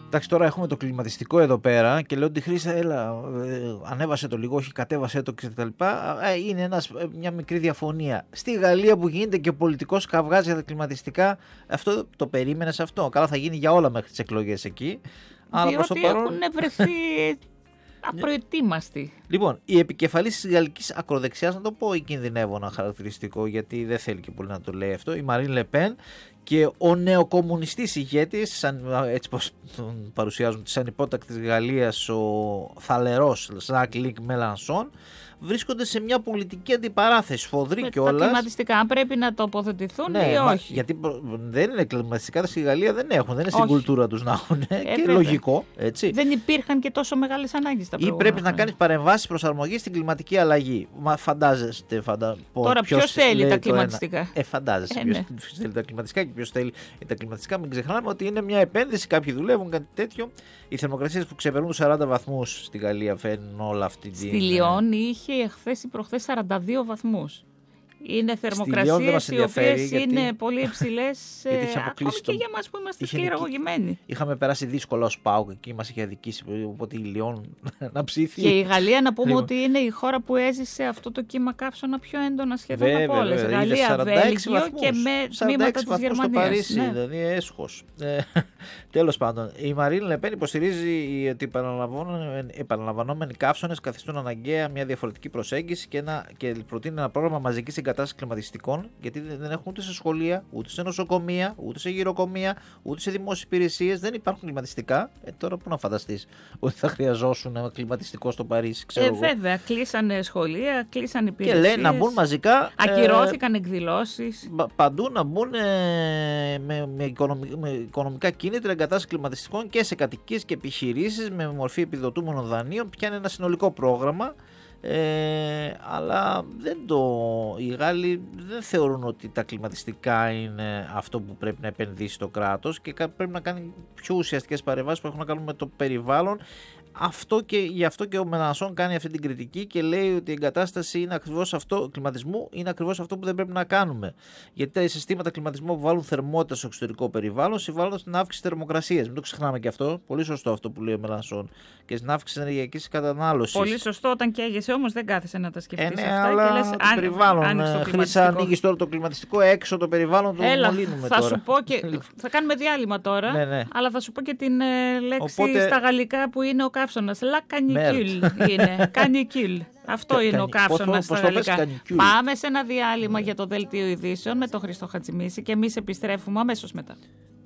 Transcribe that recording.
Εντάξει, τώρα έχουμε το κλιματιστικό εδώ πέρα και λέω ότι Χρήστα, έλα, ανέβασε το λίγο, όχι κατέβασε το κτλ. Είναι μια μικρή διαφωνία. Στη Γαλλία που γίνεται και πολιτικός καυγάς για τα κλιματιστικά, αυτό το περίμενες αυτό? Καλά, θα γίνει για όλα μέχρι τις εκλογές εκεί. Αλλά προς το παρόν έχουν βρεθεί απροετοίμαστοι. Λοιπόν, η επικεφαλής της γαλλικής ακροδεξιάς, να το πω ή κινδυνεύω ένα χαρακτηριστικό, γιατί δεν θέλει και πολύ να το λέει αυτό, η Μαρίν Λεπέν, και ο νεοκομμουνιστής ηγέτης, έτσι πως τον παρουσιάζουν, της ανυπότακτης Γαλλίας, ο θαλερός Ζακ Λίκ Μελανσόν, βρίσκονται σε μια πολιτική αντιπαράθεση, σφοδρή κιόλας. Τα κλιματιστικά πρέπει να τοποθετηθούν ή όχι? Γιατί δεν είναι κλιματιστικά, στη Γαλλία δεν έχουν, δεν είναι στην κουλτούρα τους να έχουν. Και λογικό, έτσι. Δεν υπήρχαν και τόσο μεγάλες ανάγκες τα προηγούμενα. Ή πρέπει να κάνεις παρεμβάσεις προσαρμογής στην κλιματική αλλαγή. Μα φαντάζεστε. Τώρα ποιος θέλει τα κλιματιστικά? Φαντάζεσαι ποιος θέλει τα κλιματιστικά και ποιος θέλει τα κλιματιστικά. Μην ξεχνάμε ότι είναι μια επένδυση, κάποιοι δουλεύουν κάτι τέτοιο. Οι θερμοκρασίες που ξεπερνούν 40 βαθμούς στη Γαλλία φέρνουν όλα αυτή τη. Στη Λιόν είχε χθες ή προχθές 42 βαθμούς. Είναι θερμοκρασίες οι οποίες είναι πολύ υψηλές ακόμη και για εμάς που είμαστε σκληραγωγημένοι. Είχαμε περάσει δύσκολα ως ΠΑΟΚ, εκεί μας είχε αδικήσει, οπότε η Λιόν να ψήθει. Και η Γαλλία, να πούμε ότι είναι η χώρα που έζησε αυτό το κύμα καύσωνα πιο έντονα σχεδόν από όλες. Γαλλία, Βέλγιο και με τμήματα της Γερμανίας. Στο Παρίσι, δηλαδή έσχος. Τέλος πάντων, η Μαρίν Λεπέν υποστηρίζει ότι οι επαναλαμβανόμενοι καύσωνες καθιστούν αναγκαία μια διαφορετική προσέγγιση και προτείνει ένα πρόγραμμα μαζικής εγκατάστασης κλιματιστικών, γιατί δεν έχουν ούτε σε σχολεία, ούτε σε νοσοκομεία, ούτε σε γυροκομεία, ούτε σε δημόσιες υπηρεσίες. Δεν υπάρχουν κλιματιστικά. Τώρα πού να φανταστείς ότι θα χρειαζόσουν ένα κλιματιστικό στο Παρίσι, ξέρω εγώ. Βέβαια, κλείσανε σχολεία, κλείσανε υπηρεσίες. Και λέει να μπουν μαζικά. Ακυρώθηκαν εκδηλώσεις. Παντού να μπουν με οικονομικά κίνητρα εγκατάσταση κλιματιστικών και σε κατοικίες και επιχειρήσεις με μορφή επιδοτούμενων δανείων. Πια είναι ένα συνολικό πρόγραμμα. Αλλά οι Γάλλοι δεν θεωρούν ότι τα κλιματιστικά είναι αυτό που πρέπει να επενδύσει το κράτος και πρέπει να κάνει πιο ουσιαστικές παρεμβάσεις που έχουν να κάνουν με το περιβάλλον. Γι' αυτό και ο Μελανσόν κάνει αυτή την κριτική και λέει ότι η εγκατάσταση είναι ακριβώς αυτό, κλιματισμού είναι ακριβώς αυτό που δεν πρέπει να κάνουμε. Γιατί τα συστήματα κλιματισμού που βάλουν θερμότητα στο εξωτερικό περιβάλλον συμβάλλουν στην αύξηση θερμοκρασίας. Μην το ξεχνάμε και αυτό. Πολύ σωστό αυτό που λέει ο Μελανσόν. Και στην αύξηση ενεργειακής κατανάλωσης. Πολύ σωστό, όταν καίγεσαι όμως δεν κάθεσαι να τα σκεφτείς αυτά. Αλλά και λες, το περιβάλλον. Χρήσα, ανοίγεις τώρα το κλιματιστικό έξω, το περιβάλλον το μολύνουμε τώρα. Σου πω και. Θα κάνουμε διάλειμμα τώρα. Ναι. Αλλά θα σου πω και την λέξη στα γαλλικά που είναι ο καύσωνας. La canicule είναι. Canicule. Αυτό είναι ο καύσωνας στα γαλλικά. Πάμε σε ένα διάλειμμα για το δελτίο ειδήσεων με τον Χρήστο Χατζημίση και εμείς επιστρέφουμε αμέσως μετά.